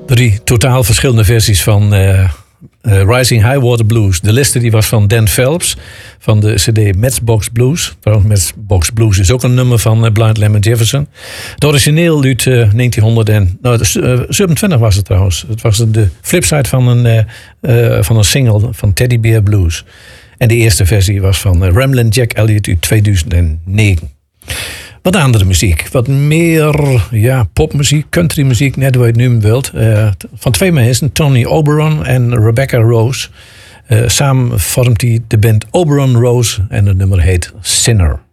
3 totaal verschillende versies van Rising High Water Blues. De liste die was van Dan Phelps van de cd Matchbox Blues. Trouwens, Matchbox Blues is ook een nummer van Blind Lemon Jefferson. Het origineel uit 1927 was het trouwens. Het was de flipside van een single van Teddy Bear Blues. En de eerste versie was van Ramblin' Jack Elliott uit 2009. Wat andere muziek. Wat meer popmuziek, countrymuziek, net hoe je het noemen wilt. Van 2 mensen, Tony Oberon en Rebecca Rose. Samen vormt hij de band Oberon Rose en het nummer heet Sinner.